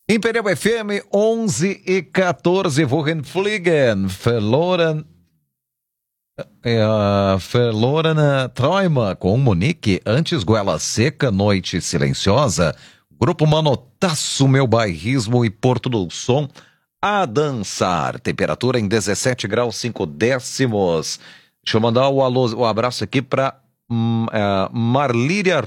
Imperial FM 11 e 14, Wohenfliegen, verloren Träume com Monique, antes Goela Seca, Noite Silenciosa, Grupo Manotaço, Meu Bairrismo e Porto do Som, a dançar, temperatura em 17 graus 5 décimos. Deixa eu mandar o abraço aqui para Marlíria